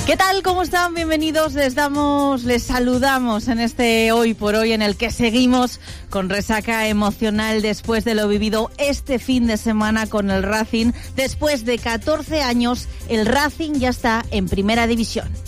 ¿Qué tal? ¿Cómo están? Bienvenidos. Les saludamos en este Hoy por Hoy en el que seguimos con resaca emocional después de lo vivido este fin de semana con el Racing. Después de 14 años, el Racing ya está en Primera División.